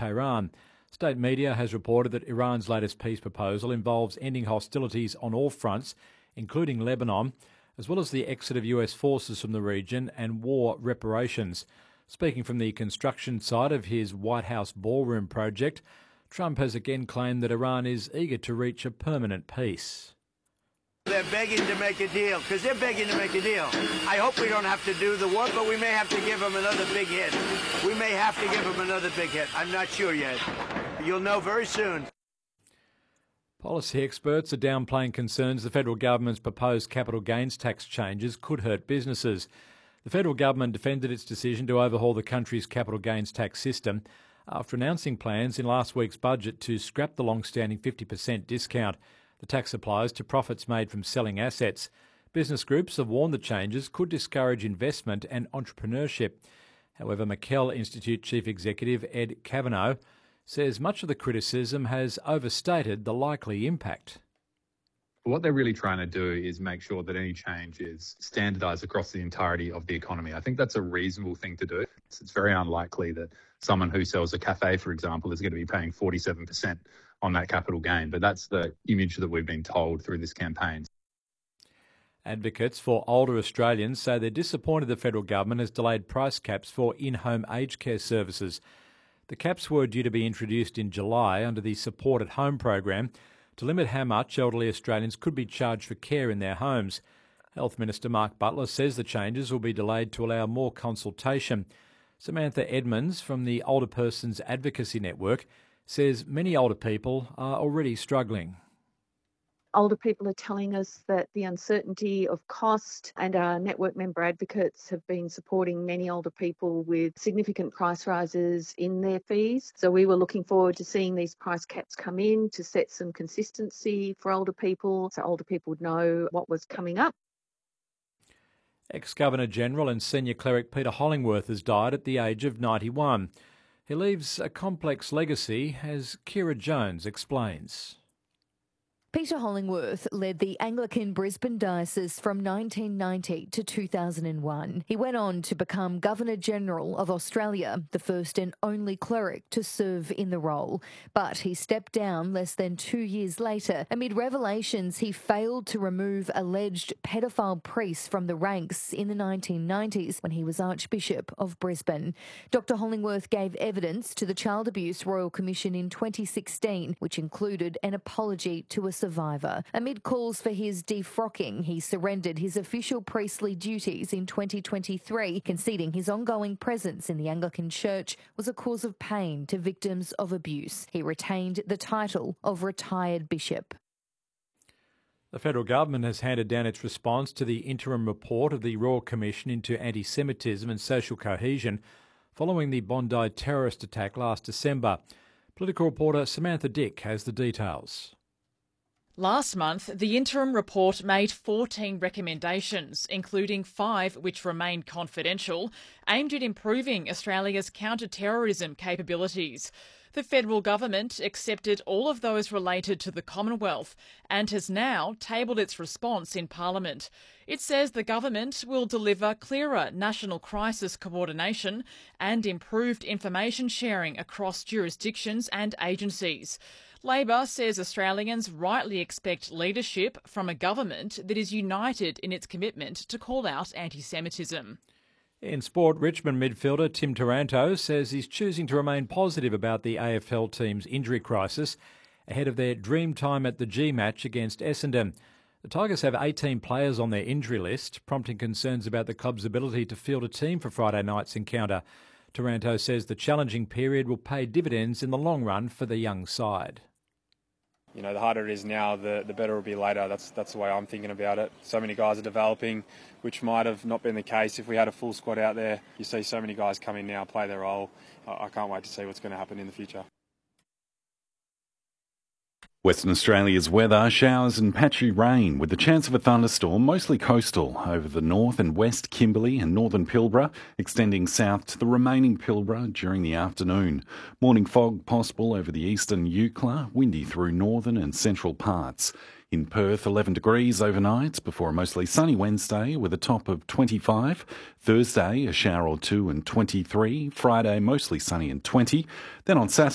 Tehran. State media has reported that Iran's latest peace proposal involves ending hostilities on all fronts, including Lebanon, as well as the exit of US forces from the region and war reparations. Speaking from the construction site of his White House ballroom project, Trump has again claimed that Iran is eager to reach a permanent peace. They're begging to make a deal, because they're begging to make a deal. I hope we don't have to do the work, but we may have to give them another big hit. We may have to give them another big hit. I'm not sure yet. You'll know very soon. Policy experts are downplaying concerns the federal government's proposed capital gains tax changes could hurt businesses. The federal government defended its decision to overhaul the country's capital gains tax system after announcing plans in last week's budget to scrap the long-standing 50% discount. The tax applies to profits made from selling assets. Business groups have warned the changes could discourage investment and entrepreneurship. However, McKell Institute Chief Executive Ed Kavanagh says much of the criticism has overstated the likely impact. What they're really trying to do is make sure that any change is standardised across the entirety of the economy. I think that's a reasonable thing to do. It's very unlikely that someone who sells a cafe, for example, is going to be paying 47% on that capital gain. But that's the image that we've been told through this campaign. Advocates for older Australians say they're disappointed the federal government has delayed price caps for in-home aged care services. The caps were due to be introduced in July under the Support at Home program to limit how much elderly Australians could be charged for care in their homes. Health Minister Mark Butler says the changes will be delayed to allow more consultation. Samantha Edmonds from the Older Persons Advocacy Network says many older people are already struggling. Older people are telling us that the uncertainty of cost, and our network member advocates have been supporting many older people with significant price rises in their fees. So we were looking forward to seeing these price caps come in to set some consistency for older people, so older people would know what was coming up. Ex-Governor-General and Senior Cleric Peter Hollingworth has died at the age of 91. He leaves a complex legacy, as Kira Jones explains. Peter Hollingworth led the Anglican Brisbane Diocese from 1990 to 2001. He went on to become Governor-General of Australia, the first and only cleric to serve in the role. But he stepped down less than 2 years later amid revelations he failed to remove alleged pedophile priests from the ranks in the 1990s when he was Archbishop of Brisbane. Dr Hollingworth gave evidence to the Child Abuse Royal Commission in 2016, which included an apology to a survivor. Amid calls for his defrocking, he surrendered his official priestly duties in 2023, conceding his ongoing presence in the Anglican Church was a cause of pain to victims of abuse. He retained the title of retired bishop. The federal government has handed down its response to the interim report of the Royal Commission into Anti-Semitism and Social Cohesion following the Bondi terrorist attack last December. Political reporter Samantha Dick has the details. Last month, the interim report made 14 recommendations, including 5 which remain confidential, aimed at improving Australia's counter-terrorism capabilities. The federal government accepted all of those related to the Commonwealth and has now tabled its response in Parliament. It says the government will deliver clearer national crisis coordination and improved information sharing across jurisdictions and agencies. Labor says Australians rightly expect leadership from a government that is united in its commitment to call out anti-Semitism. In sport, Richmond midfielder Tim Taranto says he's choosing to remain positive about the AFL team's injury crisis ahead of their dream time at the G match against Essendon. The Tigers have 18 players on their injury list, prompting concerns about the club's ability to field a team for Friday night's encounter. Taranto says the challenging period will pay dividends in the long run for the young side. You know, the harder it is now, the better it'll be later. That's the way I'm thinking about it. So many guys are developing, which might have not been the case if we had a full squad out there. You see so many guys come in now, play their role. I can't wait to see what's going to happen in the future. Western Australia's weather, showers and patchy rain with the chance of a thunderstorm, mostly coastal over the north and west Kimberley and northern Pilbara, extending south to the remaining Pilbara during the afternoon. Morning fog possible over the eastern Eucla, windy through northern and central parts. In Perth, 11 degrees overnight before a mostly sunny Wednesday with a top of 25. Thursday, a shower or two and 23. Friday, mostly sunny and 20. Then on Saturday,